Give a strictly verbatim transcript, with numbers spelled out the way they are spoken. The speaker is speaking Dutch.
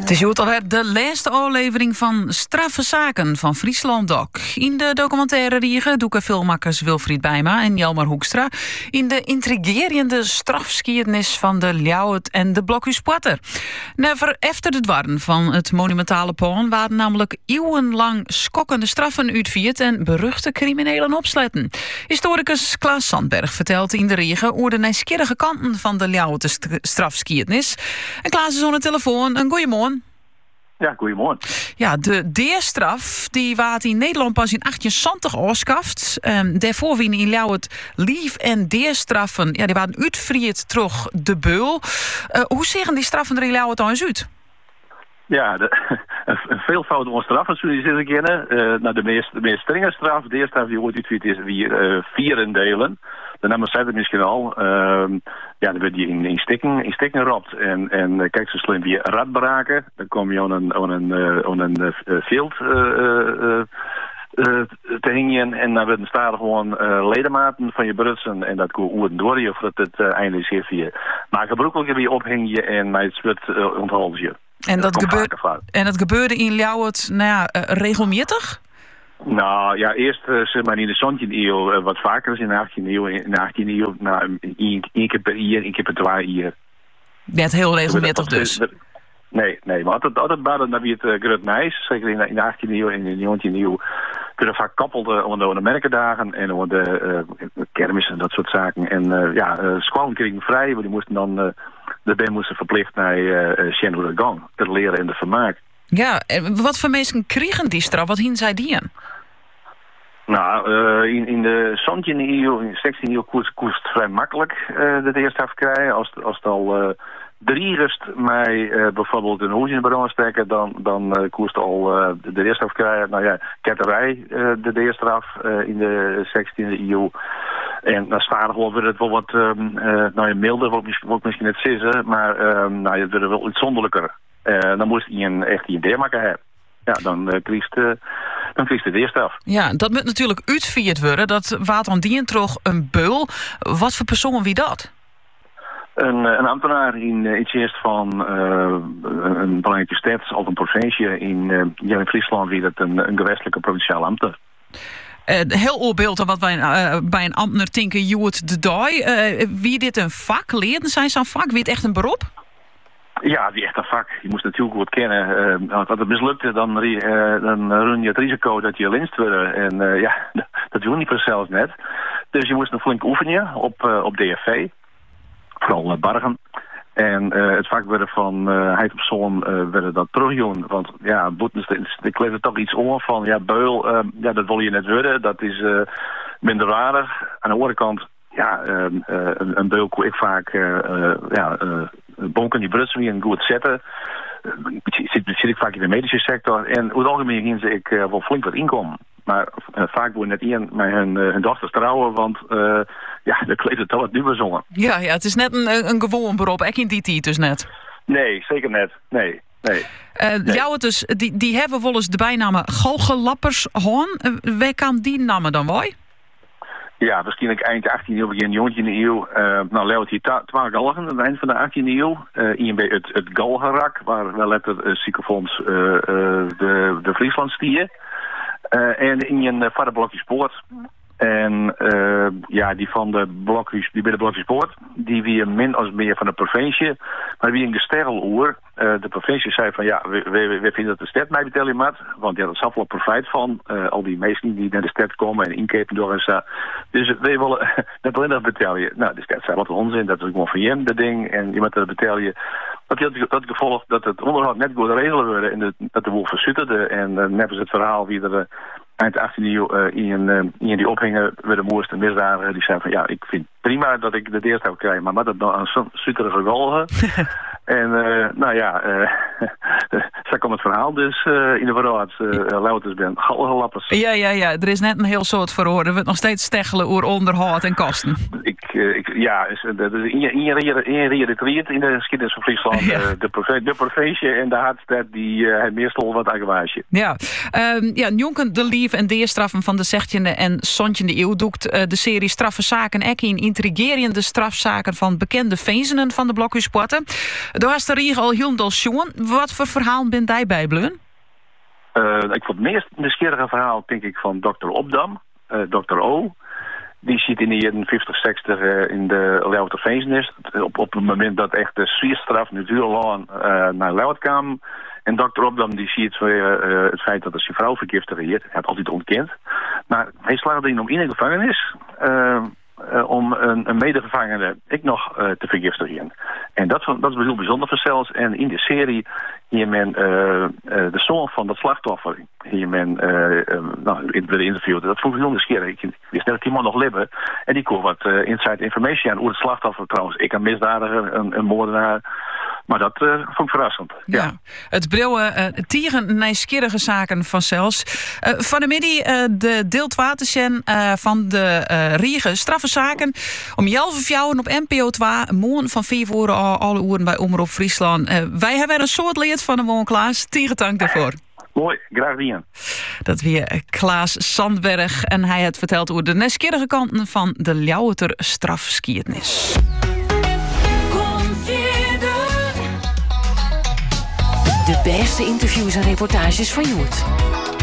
Het is alweer de laatste aflevering van Straffe Zaken van Friesland Doc. In de documentaire Riegen doeken filmmakers Wilfried Bijma en Jelmer Hoekstra in de intrigerende strafgeschiedenis van de Ljouwert en de Blokhuis Potter. Never efter de dwarren van het monumentale paan waren namelijk eeuwenlang schokkende straffen uitvierd en beruchte criminelen opsletten. Historicus Klaas Sandberg vertelt in de Riegen over de nieuwsgierige kanten van de Ljouwerter strafgeschiedenis. En Klaas is aan de telefoon. Een goeiemorgen. Ja, goeiemorgen. Ja, de deerstraf die waard in Nederland pas in achttien zeventig afschaft. Um, daarvoor winnen in Ljouwert lief- en deerstraffen. Ja, die waren uitvrierd terug de beul. Uh, hoe zeggen die straffen er in Ljouwert dan eens uit? Ja, de, een veelvoud van straffen, zoals je ze kennen. Uh, nou, de meest, de meest strenge straf, de eerste straf die ooit uitvierd is, weer uh, vier delen. De naam zei het misschien al. Uh, ja, dan werd je in, in stikken, in stikken geropt. En, en uh, kijk, zo slim wie radbraken. Dan kom je aan een, aan een, uh, aan een uh, veld uh, uh, uh, te hingen. En dan werden staan gewoon uh, ledematen van je brutsen. En dat kon oeren door je, voordat het uh, einde is hier. Maar gebruikelijk weer ophing je en mij het zwet uh, onthoud je. En dat, dat gebeurde, en dat gebeurde in Ljouwert, nou ja, uh, regelmatig? Nou ja, eerst uh, zeg maar in de zeventiende eeuw uh, wat vaker dan in de achttiende eeuw. In de achttiende eeuw, nou, één keer per jaar, één keer per twee jaar. Net heel regelmatig dus? Nee, nee, maar altijd, altijd baden dan weer het uh, grut nijs. Zeker in de, in de achttiende eeuw en in de negentiende eeuw kunnen vaak kappeld onder de merkendagen en onder de uh, kermissen en dat soort zaken. En uh, ja, uh, scholen kregen vrij, want die moesten dan, uh, de ben moesten verplicht naar uh, Sjen hoe dat gang, te leren en de vermaak. Ja, en wat voor mensen kregen die straf? Wat hien zij die aan? Nou, uh, in, in de zeventiende eeuw, in de zestiende eeuw koest, koest vrij makkelijk uh, de eerste afkrijgen. Als, als het al uh, drie rust mij uh, bijvoorbeeld een hoes in de bron steken, dan, dan uh, koest al uh, de, de eerste afkrijgen. Nou ja, ketterij uh, de eerste af uh, in de zestiende eeuw. En dan staat gewoon weer het wel wat, um, uh, nou ja, milder, wat misschien, wat misschien net zeggen, maar um, nou, het werd wel iets zonderlijker. Uh, dan moest je een echt idee maken hebben. Ja, dan uh, kriegst uh, dan kriegst de eerste af. Ja, dat moet natuurlijk uitvierd worden. Dat waard aan die terug een beul. Wat voor persoon wie dat? Een, een ambtenaar in uh, iets eerst van uh, een belangrijke stad of een provincie in, uh, ja, in Friesland wie dat een, een gewestelijke provinciaal ambtenaar. Uh, heel oorbeeld wat wij uh, bij een ambtenaar tinken Joert de Dooi. Uh, wie dit een vak leert, zijn zo'n vak, wie het echt een beroep? Ja, die echt een vak. Je moest natuurlijk goed kennen. Uh, als het mislukte, dan, uh, dan run je het risico dat je linst wordt. En uh, ja, dat doe je niet vanzelf net. Dus je moest een flink oefenen op, uh, op D F V. Vooral uh, Bargen. En uh, het vak werden van uh, heid op zoon uh, werden dat terugjoen. Want ja, ik leef er toch iets om van. Ja, beul, uh, ja, dat wil je net worden. Dat is uh, minderwaardig. Aan de andere kant, ja, uh, uh, een, een beul kon ik vaak uh, uh, ja, uh, bonken die brutsen wie een goed zetten. Uh, zit, zit ik vaak in de medische sector. En over het algemeen ging ze ik uh, wel flink wat inkomen. Maar uh, vaak wordt net iemand met hun, uh, hun dochters trouwen, want uh, ja, de kleed het toch wat nu bezongen. Ja, ja, het is net een, een gewoon beroep, ik in die tijd dus net. Nee, zeker net. Nee, nee. Uh, nee. Jou het dus, die, die hebben wel eens de bijnamen galgenlappers hoorn. Uh, waar kan die namen dan wij? Ja, waarschijnlijk eind achttiende eeuw, begin negentiende eeuw. Uh, nou, Ljouwert hier twaalf galgen aan het eind van de achttiende eeuw. Uh, I N B het, het galgenrak, waar wel letter uh, ziekenfonds uh, uh, de, de Friesland stier. Uh, en in een uh, vader blokjes poort. En uh, ja, die van de blokjes, die bij de blokjes poort, die weer min als meer van de provincie. Maar wie een gesterrel oer. Uh, de provincie zei van ja, we, we, we vinden dat de stad mij betalen moet. Want ja, dat is wel profijt van. Uh, al die mensen die naar de stad komen en inkepen door en zo. Dus we willen dat alleen dat betalen. Nou, de stad zei wat onzin. Dat is gewoon van je dat ding. En je moet dat betalen. Dat had het gevolg dat het onderhoud net goed regelen worden. En de, dat de boel versutterde. En uh, net als het verhaal wie er uh, eind achttiende eeuw uh, in, uh, in die ophingen werden moest en misdaden. Die zei van ja, ik vind prima dat ik de eerste heb krijgen. Maar met dat dan een sutterige golgen. En uh, nou ja, uh, zo komt het verhaal dus uh, in de verhaal. Uh, Louters ben galgenlappers. Ja, ja, ja. Er is net een heel soort verhoor. Er wordt nog steeds steggelen over onderhoud en kosten. Ik, uh, ik, ja, dat is ingereerd in de geschiedenis van Friesland. Ja. Uh, de, provincie, de provincie en de hartstad die uh, het meestal wat agwaasje. Ja, um, ja, Jonken de lief en deerstraffen van de zestiende en zeventiende eeuw doekt uh, de serie Straffe Zaken ek in intrigerende strafzaken van bekende venzenen van de Blokhuis Potter. Daar was de Rieg al heel veel sjoen. wat voor verhaal bent jij bij, Bleun? Uh, ik vond het meest nieuwsgierige verhaal, denk ik, van dokter Opdam, uh, dokter O. Die zit in de jaren vijftig, zestig uh, in de Leeuwarderfeestnest. Op, op het moment dat echt de zwierstraf natuurlijk uh, naar Leeuward kwam. En dokter Opdam die ziet uh, uh, het feit dat hij zijn vrouw vergiftigd heeft. Hij had altijd ontkend. Maar hij slaagde in om in de gevangenis uh, uh, om een, een medegevangene ik nog uh, te vergiftigen. En dat, dat is heel bijzonder voor zelfs. En in de serie hier men uh, uh, de zoon van dat slachtoffer. Hier men uh, um, nou, in de interview. Dat vond ik heel nieuwsgierig. Ik wist net dat die man nog leven. En die kon wat uh, inside information aan hoe het slachtoffer trouwens. Ik een misdadiger, een, een moordenaar. Maar dat uh, vond ik verrassend. Ja. Ja. Het brouwen uh, tegen nieuwsgierige zaken van zelfs. Uh, van de middag uh, de deel twaalf uh, van de uh, Riege straffe zaken. Om half fjouwen op N P O twee. Morgen van vier uur al, alle uren bij Omroep Friesland. Uh, wij hebben een soort leerd van de Woon Klaas. Tegen dank daarvoor. Mooi, graag gedaan. Dat weer Klaas Sandberg. En hij het vertelt over de nieuwsgierige kanten van de Leeuwarder strafskiernis. De beste interviews en reportages van Joert.